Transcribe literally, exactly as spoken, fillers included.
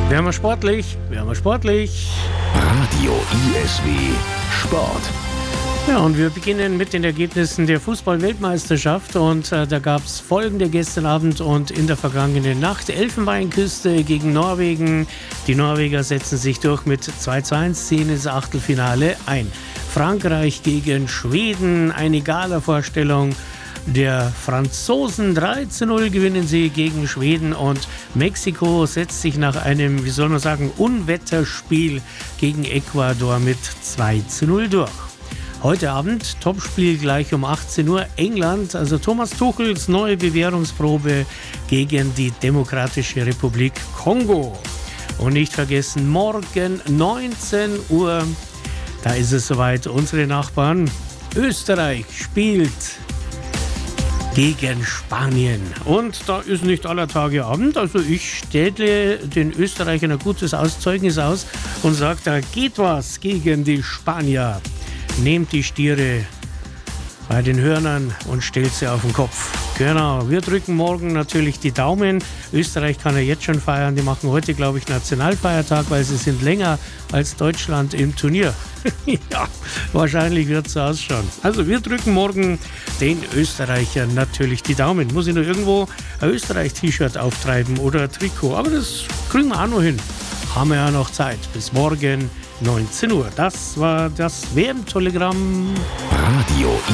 Wären wir sportlich, wären wir sportlich. Radio I S W Sport. Ja, und wir beginnen mit den Ergebnissen der Fußball-Weltmeisterschaft. Und äh, da gab es folgende gestern Abend und in der vergangenen Nacht. Elfenbeinküste gegen Norwegen. Die Norweger setzen sich durch mit zwei zu eins, ziehen ins Achtelfinale ein. Frankreich gegen Schweden, eine Gala-Vorstellung der Franzosen. drei zu null gewinnen sie gegen Schweden, und Mexiko setzt sich nach einem, wie soll man sagen, Unwetterspiel gegen Ecuador mit zwei zu null durch. Heute Abend Topspiel gleich um achtzehn Uhr, England, also Thomas Tuchels neue Bewährungsprobe gegen die Demokratische Republik Kongo. Und nicht vergessen, morgen neunzehn Uhr, da ist es soweit, unsere Nachbarn Österreich spielt gegen Spanien. Und da ist nicht aller Tage Abend. Also ich stelle den Österreichern ein gutes Zeugnis aus und sage, da geht was gegen die Spanier. Nehmt die Stiere bei den Hörnern und stellt sie auf den Kopf. Genau, wir drücken morgen natürlich die Daumen. Österreich kann ja jetzt schon feiern. Die machen heute, glaube ich, Nationalfeiertag, weil sie sind länger als Deutschland im Turnier. Ja, wahrscheinlich wird es so ausschauen. Also wir drücken morgen den Österreichern natürlich die Daumen. Muss ich nur irgendwo ein Österreich-T-Shirt auftreiben oder ein Trikot. Aber das kriegen wir auch noch hin. Haben wir ja noch Zeit. Bis morgen neunzehn Uhr. Das war das W M-Telegramm. Radio